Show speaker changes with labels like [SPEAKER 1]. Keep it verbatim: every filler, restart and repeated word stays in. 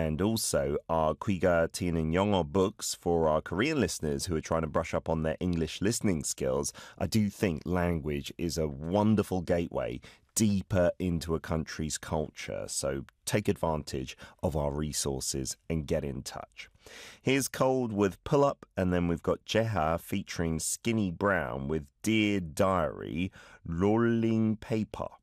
[SPEAKER 1] and also our Quiga Teen and Yongo books for our Korean listeners who are trying to brush up on their English listening skills. I do think language is a wonderful gateway deeper into a country's culture. So take advantage of our resources and get in touch. Here's Cold with Pull Up, and then we've got Jeha featuring Skinny Brown with Dear Diary, Rolling Paper.